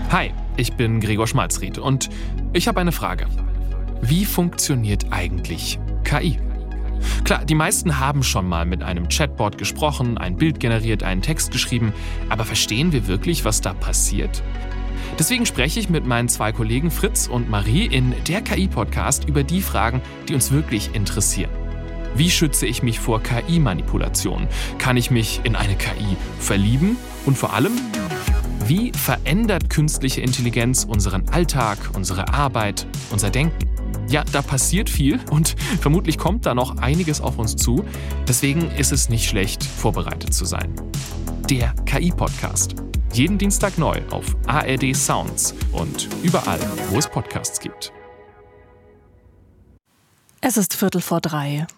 Hi, ich bin Gregor Schmalzried und ich habe eine Frage. Wie funktioniert eigentlich KI? Klar, die meisten haben schon mal mit einem Chatbot gesprochen, ein Bild generiert, einen Text geschrieben, aber verstehen wir wirklich, was da passiert? Deswegen spreche ich mit meinen 2 Kollegen Fritz und Marie in der KI-Podcast über die Fragen, die uns wirklich interessieren. Wie schütze ich mich vor KI-Manipulation? Kann ich mich in eine KI verlieben? Und vor allem, wie verändert künstliche Intelligenz unseren Alltag, unsere Arbeit, unser Denken? Ja, da passiert viel und vermutlich kommt da noch einiges auf uns zu. Deswegen ist es nicht schlecht, vorbereitet zu sein. Der KI-Podcast. Jeden Dienstag neu auf ARD Sounds und überall, wo es Podcasts gibt. Es ist 2:15.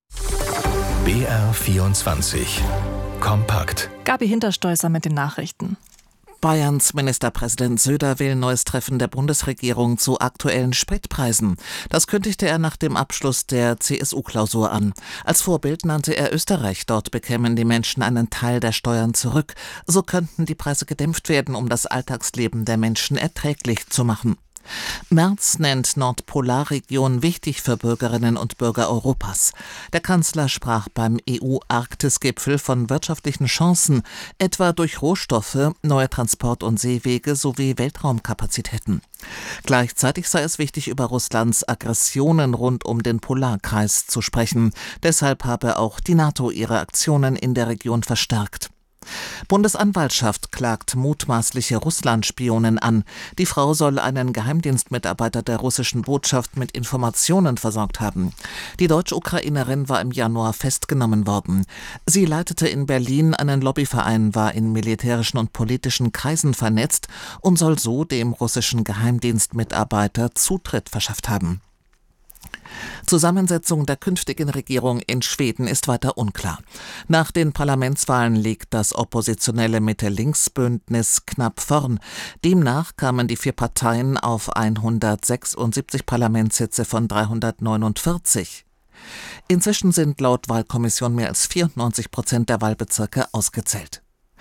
BR24 Kompakt. Gabi Hinterstoißer mit den Nachrichten. Bayerns Ministerpräsident Söder will neues Treffen der Bundesregierung zu aktuellen Spritpreisen. Das kündigte er nach dem Abschluss der CSU-Klausur an. Als Vorbild nannte er Österreich. Dort bekämen die Menschen einen Teil der Steuern zurück. So könnten die Preise gedämpft werden, um das Alltagsleben der Menschen erträglich zu machen. Merz nennt Nordpolarregion wichtig für Bürgerinnen und Bürger Europas. Der Kanzler sprach beim EU-Arktis-Gipfel von wirtschaftlichen Chancen, etwa durch Rohstoffe, neue Transport- und Seewege sowie Weltraumkapazitäten. Gleichzeitig sei es wichtig, über Russlands Aggressionen rund um den Polarkreis zu sprechen. Deshalb habe auch die NATO ihre Aktionen in der Region verstärkt. Bundesanwaltschaft klagt mutmaßliche Russland-Spionen an. Die Frau soll einen Geheimdienstmitarbeiter der russischen Botschaft mit Informationen versorgt haben. Die Deutsch-Ukrainerin war im Januar festgenommen worden. Sie leitete in Berlin einen Lobbyverein, war in militärischen und politischen Kreisen vernetzt und soll so dem russischen Geheimdienstmitarbeiter Zutritt verschafft haben. Zusammensetzung der künftigen Regierung in Schweden ist weiter unklar. Nach den Parlamentswahlen liegt das oppositionelle Mitte-Links-Bündnis knapp vorn. Demnach kamen die 4 Parteien auf 176 Parlamentssitze von 349. Inzwischen sind laut Wahlkommission mehr als 94% der Wahlbezirke ausgezählt.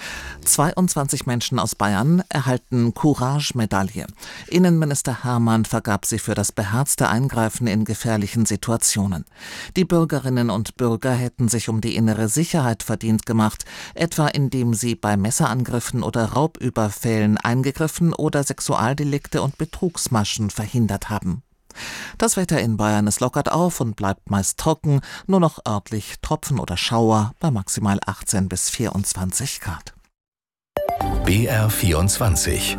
22 Menschen aus Bayern erhalten Courage-Medaille. Innenminister Hermann vergab sie für das beherzte Eingreifen in gefährlichen Situationen. Die Bürgerinnen und Bürger hätten sich um die innere Sicherheit verdient gemacht, etwa indem sie bei Messerangriffen oder Raubüberfällen eingegriffen oder Sexualdelikte und Betrugsmaschen verhindert haben. Das Wetter in Bayern, es lockert auf und bleibt meist trocken, nur noch örtlich Tropfen oder Schauer bei maximal 18 bis 24 Grad. BR24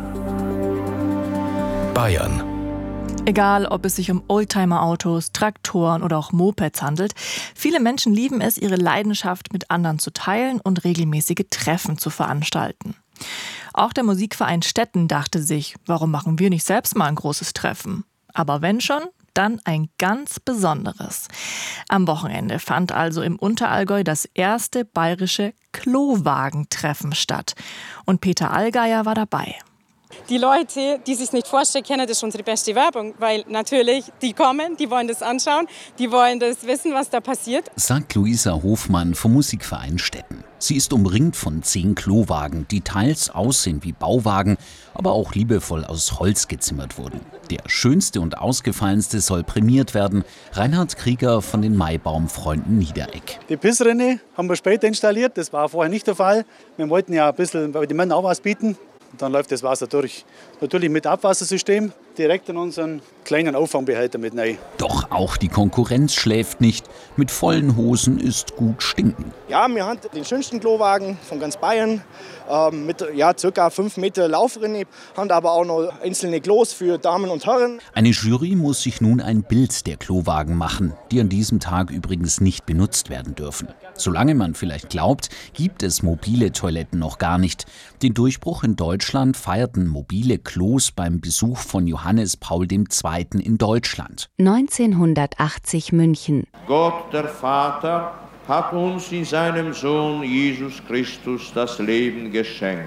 Bayern. Egal, ob es sich um Oldtimer-Autos, Traktoren oder auch Mopeds handelt, viele Menschen lieben es, ihre Leidenschaft mit anderen zu teilen und regelmäßige Treffen zu veranstalten. Auch der Musikverein Stetten dachte sich, warum machen wir nicht selbst mal ein großes Treffen? Aber wenn schon, dann ein ganz besonderes. Am Wochenende fand also im Unterallgäu das erste bayerische Klowagentreffen statt. Und Peter Allgeier war dabei. Die Leute, die sich nicht vorstellen können, das ist unsere beste Werbung, weil natürlich die kommen, die wollen das anschauen, die wollen das wissen, was da passiert. Sagt Luisa Hofmann vom Musikverein Stetten. Sie ist umringt von 10 Klowagen, die teils aussehen wie Bauwagen, aber auch liebevoll aus Holz gezimmert wurden. Der schönste und ausgefallenste soll prämiert werden. Reinhard Krieger von den Maibaumfreunden Niederegg. Die Pissrinne haben wir später installiert, das war vorher nicht der Fall. Wir wollten ja ein bisschen bei den Männern auch was bieten. Und dann läuft das Wasser durch. Natürlich mit Abwassersystem, direkt in unseren kleinen Auffangbehälter mit rein. Doch auch die Konkurrenz schläft nicht. Mit vollen Hosen ist gut stinken. Ja, wir haben den schönsten Klowagen von ganz Bayern mit ca. 5 Meter Laufrinne, haben aber auch noch einzelne Klos für Damen und Herren. Eine Jury muss sich nun ein Bild der Klowagen machen, die an diesem Tag übrigens nicht benutzt werden dürfen. Solange man vielleicht glaubt, gibt es mobile Toiletten noch gar nicht. Den Durchbruch in Deutschland feierten mobile Klos beim Besuch von Johannes Paul II. In Deutschland. 1980 München. Gott, der Vater, hat uns in seinem Sohn Jesus Christus das Leben geschenkt.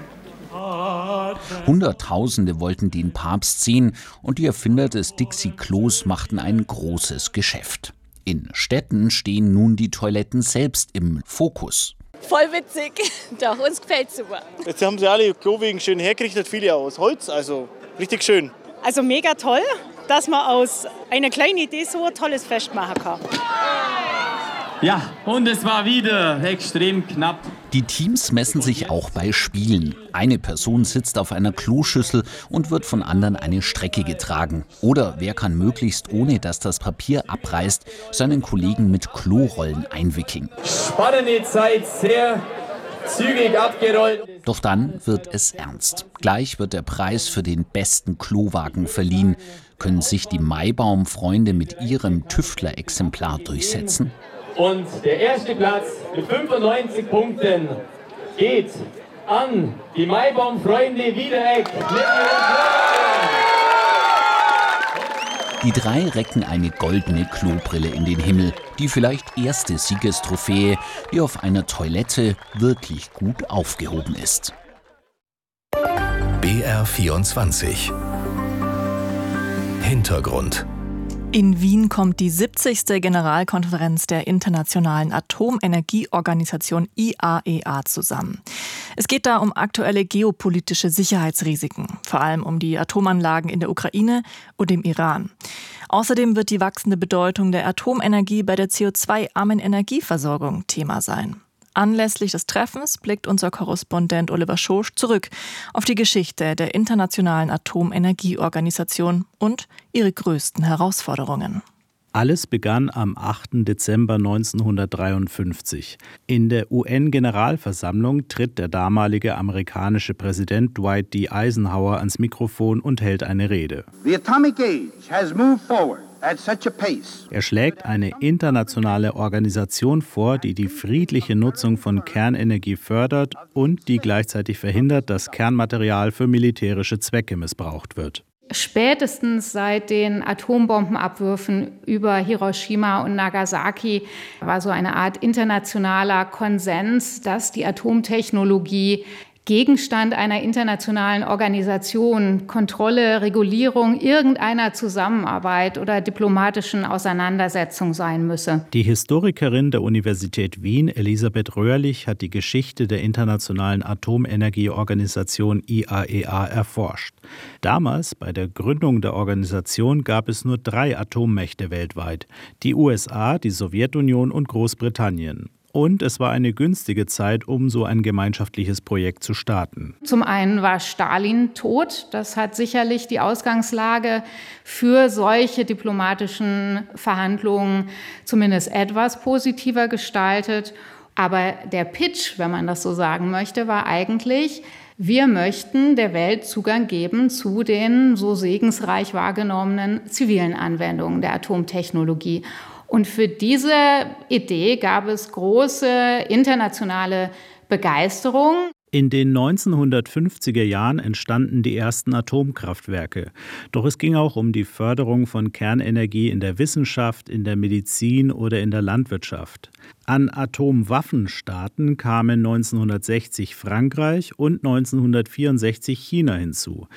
Hunderttausende wollten den Papst sehen und die Erfinder des Dixie-Klos machten ein großes Geschäft. In Städten stehen nun die Toiletten selbst im Fokus. Voll witzig. Doch, uns gefällt's super. Jetzt haben sie alle Klowegen schön hergerichtet, viele aus Holz. Also richtig schön. Also mega toll, dass man aus einer kleinen Idee so ein tolles Fest machen kann. Ja, und es war wieder extrem knapp. Die Teams messen sich auch bei Spielen. Eine Person sitzt auf einer Kloschüssel und wird von anderen eine Strecke getragen. Oder wer kann möglichst, ohne dass das Papier abreißt, seinen Kollegen mit Klorollen einwickeln. Spannende Zeit, sehr zügig abgerollt. Doch dann wird es ernst. Gleich wird der Preis für den besten Klowagen verliehen. Können sich die Maibaum-Freunde mit ihrem Tüftler-Exemplar durchsetzen? Und der erste Platz mit 95 Punkten geht an die Maibaum-Freunde Wiederegg. Die 3 recken eine goldene Klobrille in den Himmel. Die vielleicht erste Siegestrophäe, die auf einer Toilette wirklich gut aufgehoben ist. BR24 Hintergrund. In Wien kommt die 70. Generalkonferenz der Internationalen Atomenergieorganisation IAEA zusammen. Es geht da um aktuelle geopolitische Sicherheitsrisiken, vor allem um die Atomanlagen in der Ukraine und im Iran. Außerdem wird die wachsende Bedeutung der Atomenergie bei der CO2-armen Energieversorgung Thema sein. Anlässlich des Treffens blickt unser Korrespondent Oliver Schosch zurück auf die Geschichte der Internationalen Atomenergieorganisation und ihre größten Herausforderungen. Alles begann am 8. Dezember 1953. In der UN-Generalversammlung tritt der damalige amerikanische Präsident Dwight D. Eisenhower ans Mikrofon und hält eine Rede. The atomic age has moved forward at such a pace. Er schlägt eine internationale Organisation vor, die die friedliche Nutzung von Kernenergie fördert und die gleichzeitig verhindert, dass Kernmaterial für militärische Zwecke missbraucht wird. Spätestens seit den Atombombenabwürfen über Hiroshima und Nagasaki war so eine Art internationaler Konsens, dass die Atomtechnologie Gegenstand einer internationalen Organisation, Kontrolle, Regulierung irgendeiner Zusammenarbeit oder diplomatischen Auseinandersetzung sein müsse. Die Historikerin der Universität Wien, Elisabeth Röhrlich, hat die Geschichte der Internationalen Atomenergieorganisation IAEA erforscht. Damals, bei der Gründung der Organisation, gab es nur 3 Atommächte weltweit: die USA, die Sowjetunion und Großbritannien. Und es war eine günstige Zeit, um so ein gemeinschaftliches Projekt zu starten. Zum einen war Stalin tot. Das hat sicherlich die Ausgangslage für solche diplomatischen Verhandlungen zumindest etwas positiver gestaltet. Aber der Pitch, wenn man das so sagen möchte, war eigentlich: Wir möchten der Welt Zugang geben zu den so segensreich wahrgenommenen zivilen Anwendungen der Atomtechnologie. Und für diese Idee gab es große internationale Begeisterung. In den 1950er Jahren entstanden die ersten Atomkraftwerke. Doch es ging auch um die Förderung von Kernenergie in der Wissenschaft, in der Medizin oder in der Landwirtschaft. An Atomwaffenstaaten kamen 1960 Frankreich und 1964 China hinzu.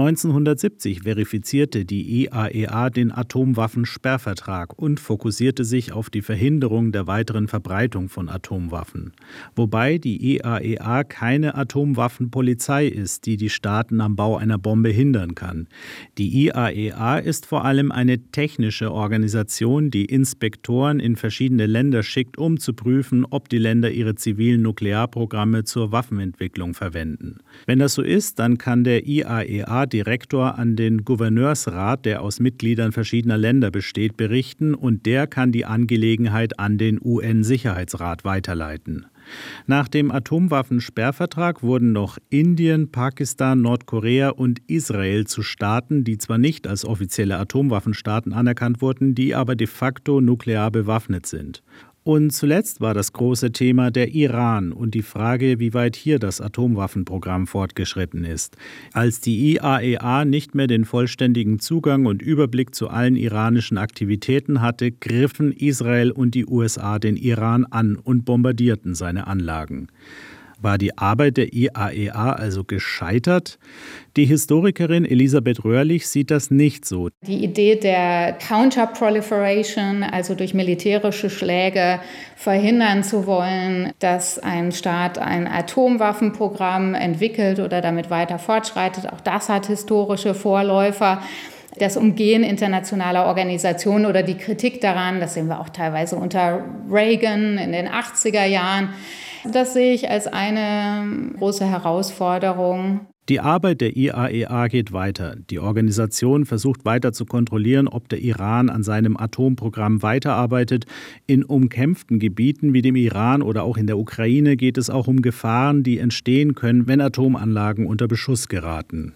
1970 verifizierte die IAEA den Atomwaffensperrvertrag und fokussierte sich auf die Verhinderung der weiteren Verbreitung von Atomwaffen. Wobei die IAEA keine Atomwaffenpolizei ist, die die Staaten am Bau einer Bombe hindern kann. Die IAEA ist vor allem eine technische Organisation, die Inspektoren in verschiedene Länder schickt, um zu prüfen, ob die Länder ihre zivilen Nuklearprogramme zur Waffenentwicklung verwenden. Wenn das so ist, dann kann der IAEA-Direktor an den Gouverneursrat, der aus Mitgliedern verschiedener Länder besteht, berichten und der kann die Angelegenheit an den UN-Sicherheitsrat weiterleiten. Nach dem Atomwaffensperrvertrag wurden noch Indien, Pakistan, Nordkorea und Israel zu Staaten, die zwar nicht als offizielle Atomwaffenstaaten anerkannt wurden, die aber de facto nuklear bewaffnet sind. Und zuletzt war das große Thema der Iran und die Frage, wie weit hier das Atomwaffenprogramm fortgeschritten ist. Als die IAEA nicht mehr den vollständigen Zugang und Überblick zu allen iranischen Aktivitäten hatte, griffen Israel und die USA den Iran an und bombardierten seine Anlagen. War die Arbeit der IAEA also gescheitert? Die Historikerin Elisabeth Röhrlich sieht das nicht so. Die Idee der Counterproliferation, also durch militärische Schläge verhindern zu wollen, dass ein Staat ein Atomwaffenprogramm entwickelt oder damit weiter fortschreitet, auch das hat historische Vorläufer. Das Umgehen internationaler Organisationen oder die Kritik daran, das sehen wir auch teilweise unter Reagan in den 80er Jahren, das sehe ich als eine große Herausforderung. Die Arbeit der IAEA geht weiter. Die Organisation versucht weiter zu kontrollieren, ob der Iran an seinem Atomprogramm weiterarbeitet. In umkämpften Gebieten wie dem Iran oder auch in der Ukraine geht es auch um Gefahren, die entstehen können, wenn Atomanlagen unter Beschuss geraten.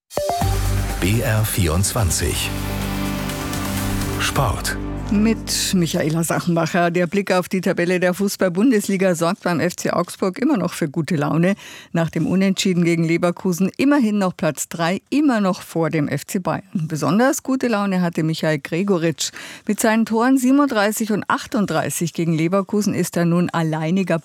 BR24 Sport. Mit Michaela Sachenbacher. Der Blick auf die Tabelle der Fußball-Bundesliga sorgt beim FC Augsburg immer noch für gute Laune. Nach dem Unentschieden gegen Leverkusen immerhin noch Platz 3, immer noch vor dem FC Bayern. Besonders gute Laune hatte Michael Gregoritsch. Mit seinen Toren 37 und 38 gegen Leverkusen ist er nun alleiniger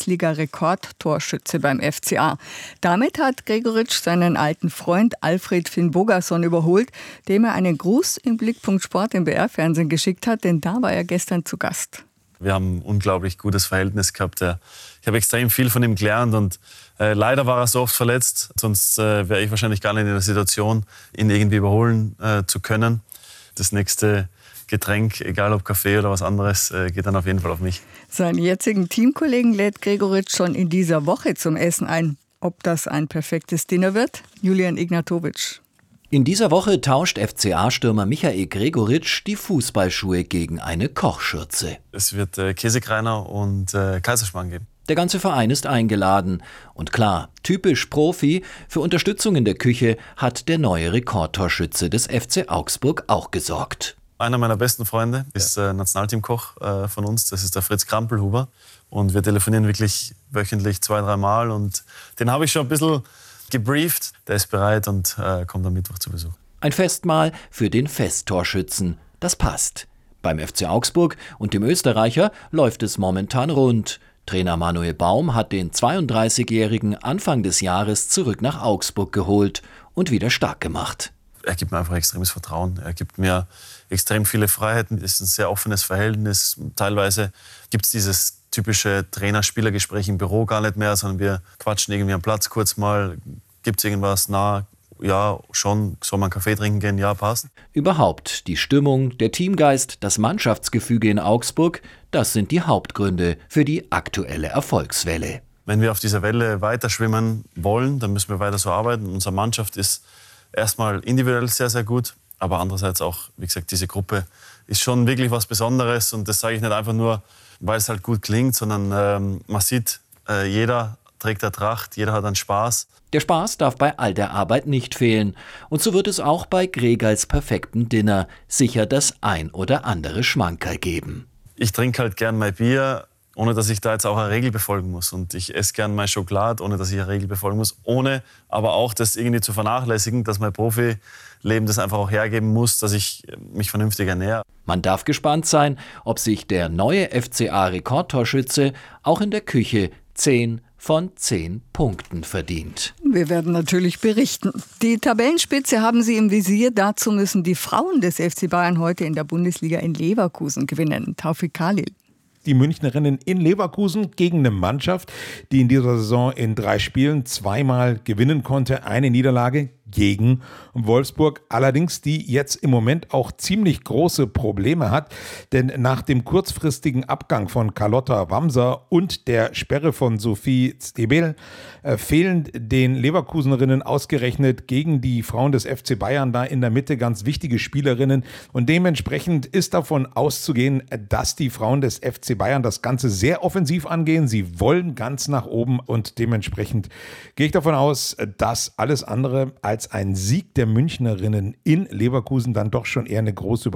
Bundesliga-Rekordtorschütze beim FCA. Damit hat Gregoritsch seinen alten Freund Alfred Finn Bogason überholt, dem er einen Gruß im Blickpunkt Sport im BR-Fernsehen geschickt hat, denn da war er gestern zu Gast. Wir haben ein unglaublich gutes Verhältnis gehabt. Ich habe extrem viel von ihm gelernt und leider war er so oft verletzt. Sonst wäre ich wahrscheinlich gar nicht in der Situation, ihn irgendwie überholen zu können. Das nächste Getränk, egal ob Kaffee oder was anderes, geht dann auf jeden Fall auf mich. Seinen jetzigen Teamkollegen lädt Gregoritsch schon in dieser Woche zum Essen ein. Ob das ein perfektes Dinner wird? Julian Ignatowitsch. In dieser Woche tauscht FCA-Stürmer Michael Gregoritsch die Fußballschuhe gegen eine Kochschürze. Es wird Käsekreiner und Kaiserschmarrn geben. Der ganze Verein ist eingeladen. Und klar, typisch Profi, für Unterstützung in der Küche hat der neue Rekordtorschütze des FC Augsburg auch gesorgt. Einer meiner besten Freunde ist Nationalteamkoch von uns, das ist der Fritz Krampelhuber. Und wir telefonieren wirklich wöchentlich 2-3 Mal. Und den habe ich schon ein bisschen gebrieft. Der ist bereit und kommt am Mittwoch zu Besuch. Ein Festmahl für den Festtorschützen. Das passt. Beim FC Augsburg und dem Österreicher läuft es momentan rund. Trainer Manuel Baum hat den 32-Jährigen Anfang des Jahres zurück nach Augsburg geholt und wieder stark gemacht. Er gibt mir einfach extremes Vertrauen. Er gibt mir extrem viele Freiheiten. Es ist ein sehr offenes Verhältnis. Teilweise gibt es dieses typische Trainer-Spieler-Gespräch im Büro gar nicht mehr, sondern wir quatschen irgendwie am Platz kurz mal. Gibt es irgendwas? Na, ja, schon. Soll man einen Kaffee trinken gehen? Ja, passt. Überhaupt die Stimmung, der Teamgeist, das Mannschaftsgefüge in Augsburg, das sind die Hauptgründe für die aktuelle Erfolgswelle. Wenn wir auf dieser Welle weiter schwimmen wollen, dann müssen wir weiter so arbeiten. Unsere Mannschaft ist erstmal individuell sehr, sehr gut, aber andererseits auch, wie gesagt, diese Gruppe ist schon wirklich was Besonderes und das sage ich nicht einfach nur, weil es halt gut klingt, sondern man sieht, jeder trägt eine Tracht, jeder hat einen Spaß. Der Spaß darf bei all der Arbeit nicht fehlen. Und so wird es auch bei Gregals perfekten Dinner sicher das ein oder andere Schmankerl geben. Ich trinke halt gern mein Bier, ohne dass ich da jetzt auch eine Regel befolgen muss. Und ich esse gern meine Schokolade, ohne dass ich eine Regel befolgen muss. Ohne aber auch das irgendwie zu vernachlässigen, dass mein Profileben das einfach auch hergeben muss, dass ich mich vernünftig ernähre. Man darf gespannt sein, ob sich der neue FCA-Rekordtorschütze auch in der Küche 10 von 10 Punkten verdient. Wir werden natürlich berichten. Die Tabellenspitze haben Sie im Visier. Dazu müssen die Frauen des FC Bayern heute in der Bundesliga in Leverkusen gewinnen. Taufik Khalil. Die Münchnerinnen in Leverkusen gegen eine Mannschaft, die in dieser Saison in 3 Spielen 2-mal gewinnen konnte. Eine Niederlage gegen Wolfsburg, allerdings die jetzt im Moment auch ziemlich große Probleme hat, denn nach dem kurzfristigen Abgang von Carlotta Wamser und der Sperre von Sophie Stebel fehlen den Leverkusenerinnen ausgerechnet gegen die Frauen des FC Bayern da in der Mitte ganz wichtige Spielerinnen und dementsprechend ist davon auszugehen, dass die Frauen des FC Bayern das Ganze sehr offensiv angehen. Sie wollen ganz nach oben und dementsprechend gehe ich davon aus, dass alles andere als ein Sieg der Münchnerinnen in Leverkusen dann doch schon eher eine große